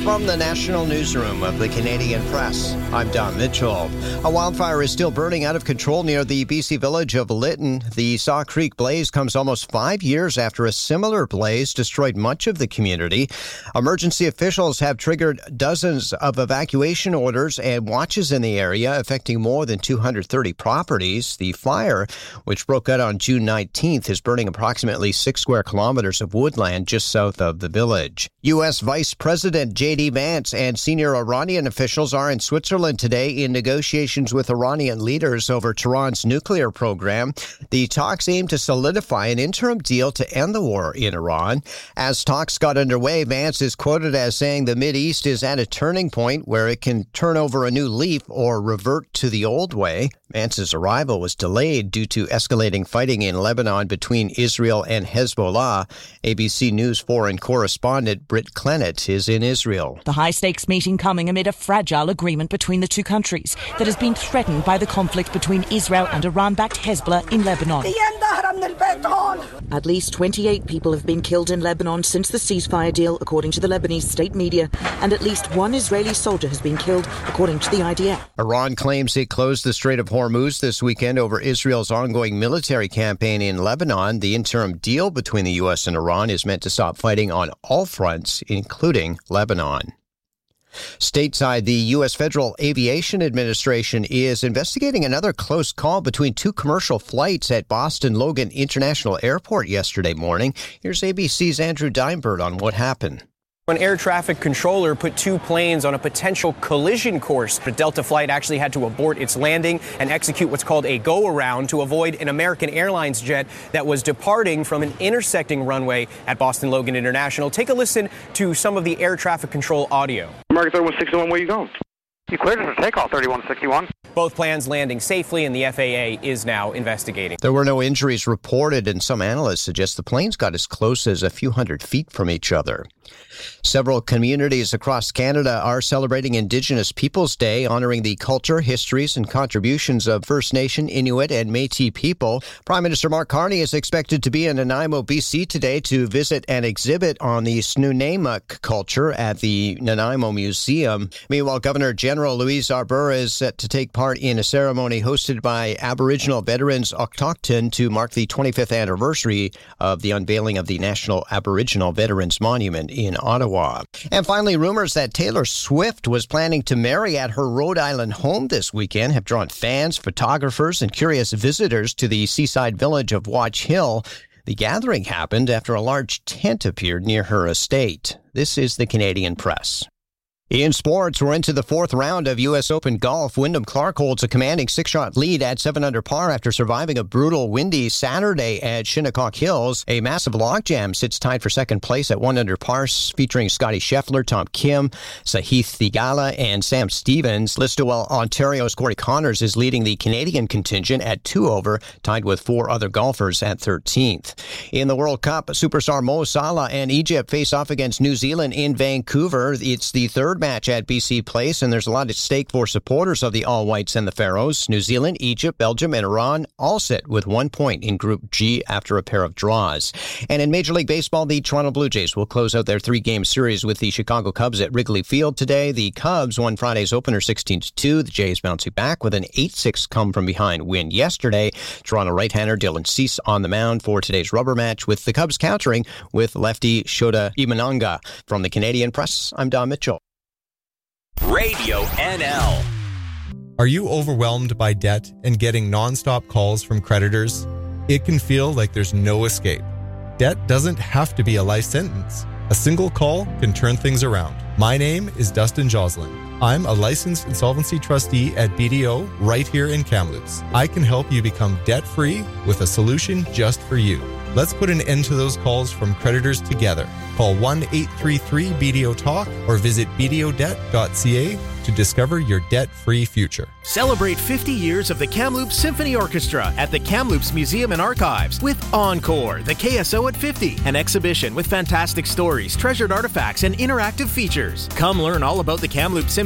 From the National Newsroom of the Canadian Press, I'm Don Mitchell. A wildfire is still burning out of control near the BC village of Lytton. The Saw Creek blaze comes almost 5 years after a similar blaze destroyed much of the community. Emergency officials have triggered dozens of evacuation orders and watches in the area, affecting more than 230 properties. The fire, which broke out on June 19th, is burning approximately 6 square kilometers of woodland just south of the village. U.S. Vice President J.D. Vance and senior Iranian officials are in Switzerland today in negotiations with Iranian leaders over Tehran's nuclear program. The talks aim to solidify an interim deal to end the war in Iran. As talks got underway, Vance is quoted as saying the Mideast is at a turning point where it can turn over a new leaf or revert to the old way. Vance's arrival was delayed due to escalating fighting in Lebanon between Israel and Hezbollah. ABC News foreign correspondent Britt Clennett is in Israel. The high-stakes meeting coming amid a fragile agreement between the two countries that has been threatened by the conflict between Israel and Iran-backed Hezbollah in Lebanon. At least 28 people have been killed in Lebanon since the ceasefire deal, according to the Lebanese state media, and at least one Israeli soldier has been killed, according to the IDF. Iran claims it closed the Strait of Hormuz this weekend over Israel's ongoing military campaign in Lebanon. The interim deal between the U.S. and Iran is meant to stop fighting on all fronts, including Lebanon. Stateside, the U.S. Federal Aviation Administration is investigating another close call between two commercial flights at Boston Logan International Airport yesterday morning. Here's ABC's Andrew Dimebird on what happened. An air traffic controller put two planes on a potential collision course. The Delta flight actually had to abort its landing and execute what's called a go-around to avoid an American Airlines jet that was departing from an intersecting runway at Boston Logan International. Take a listen to some of the air traffic control audio. American 3161, where are you going? You cleared it for takeoff, 3161. Both planes landing safely, and the FAA is now investigating. There were no injuries reported, and some analysts suggest the planes got as close as a few hundred feet from each other. Several communities across Canada are celebrating Indigenous Peoples Day, honoring the culture, histories, and contributions of First Nation, Inuit, and Métis people. Prime Minister Mark Carney is expected to be in Nanaimo, BC today to visit an exhibit on the Snuneymuxw culture at the Nanaimo Museum. Meanwhile, Governor General Louise Arbour is set to take part in a ceremony hosted by Aboriginal Veterans Autochton to mark the 25th anniversary of the unveiling of the National Aboriginal Veterans Monument in Ottawa. And finally, rumors that Taylor Swift was planning to marry at her Rhode Island home this weekend have drawn fans, photographers, and curious visitors to the seaside village of Watch Hill. The gathering happened after a large tent appeared near her estate. This is the Canadian Press. In sports, we're into the fourth round of U.S. Open golf. Wyndham Clark holds a commanding 6-shot lead at 7 under par after surviving a brutal windy Saturday at Shinnecock Hills. A massive logjam sits tied for second place at 1 under par, featuring Scotty Scheffler, Tom Kim, Sahith Theegala, and Sam Stevens. Listowel, Ontario's Corey Connors is leading the Canadian contingent at 2 over, tied with 4 other golfers at 13th. In the World Cup, superstar Mo Salah and Egypt face off against New Zealand in Vancouver. It's the third match at BC Place, and there's a lot at stake for supporters of the All Whites and the Faroes. New Zealand, Egypt, Belgium, and Iran all sit with 1 point in Group G after a pair of draws. And in Major League Baseball, the Toronto Blue Jays will close out their 3-game series with the Chicago Cubs at Wrigley Field today. The Cubs won Friday's opener 16-2. The Jays bouncing back with an 8-6 come-from-behind win yesterday. Toronto right-hander Dylan Cease on the mound for today's rubber match, with the Cubs countering with lefty Shota Imanaga. From the Canadian Press, I'm Don Mitchell. Radio NL. Are you overwhelmed by debt and getting nonstop calls from creditors? It can feel like there's no escape. Debt doesn't have to be a life sentence. A single call can turn things around. My name is Dustin Joslin. I'm a licensed insolvency trustee at BDO right here in Kamloops. I can help you become debt-free with a solution just for you. Let's put an end to those calls from creditors together. Call 1-833-BDO-TALK or visit bdodebt.ca to discover your debt-free future. Celebrate 50 years of the Kamloops Symphony Orchestra at the Kamloops Museum and Archives with Encore, the KSO at 50, an exhibition with fantastic stories, treasured artifacts, and interactive features. Come learn all about the Kamloops Symphony